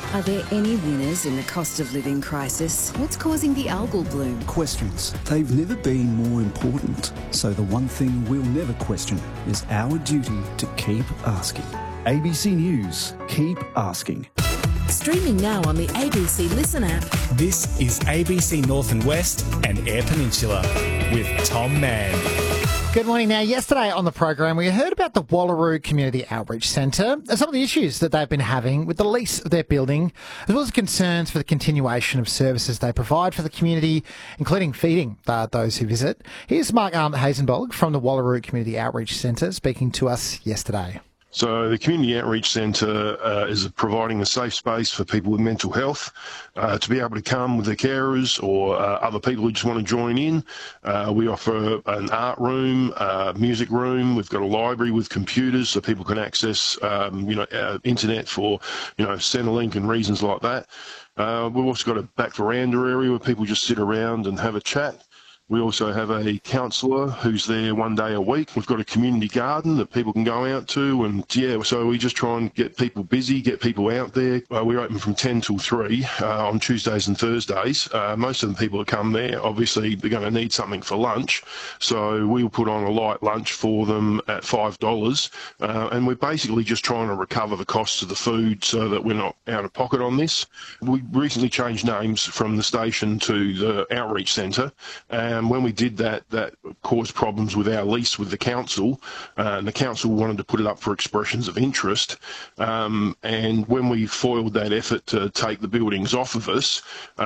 Are there any winners in the cost of living crisis? What's causing the algal bloom? Questions. They've never been more important. So the one thing we'll never question is our duty to keep asking. ABC News. Keep asking. Streaming now on the ABC Listen app. This is ABC North and West and Eyre Peninsula with Tom Mann. Good morning. Now, yesterday on the program, we heard about the Wallaroo Community Outreach Centre and some of the issues that they've been having with the lease of their building, as well as concerns for the continuation of services they provide for the community, including feeding those who visit. Here's Mark Hazenbolg from the Wallaroo Community Outreach Centre speaking to us yesterday. So the Community Outreach Centre is providing a safe space for people with mental health to be able to come with their carers or other people who just want to join in. We offer an art room, music room. We've got a library with computers so people can access, internet for, Centrelink and reasons like that. We've also got a back veranda area where people just sit around and have a chat. We also have a counsellor who's there one day a week. We've got a community garden that people can go out to. And so we just try and get people busy, get people out there. We're open from 10 till 3 on Tuesdays and Thursdays. Most of the people that come there, obviously, they're going to need something for lunch. So we'll put on a light lunch for them at $5. And we're basically just trying to recover the costs of the food so that we're not out of pocket on this. We recently changed names from the station to the Outreach Centre. And when we did that caused problems with our lease with the council, and the council wanted to put it up for expressions of interest. And when we foiled that effort to take the buildings off of us,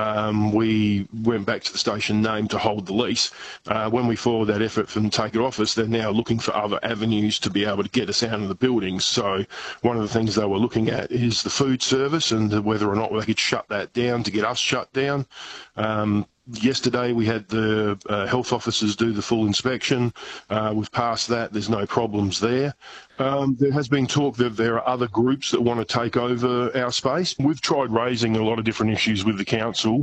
we went back to the station name to hold the lease. When we foiled that effort for them to take it off us, they're now looking for other avenues to be able to get us out of the buildings. So one of the things they were looking at is the food service and whether or not they could shut that down to get us shut down. Yesterday we had the health officers do the full inspection. We've passed that. There's no problems there. There has been talk that there are other groups that want to take over our space. We've tried raising a lot of different issues with the council.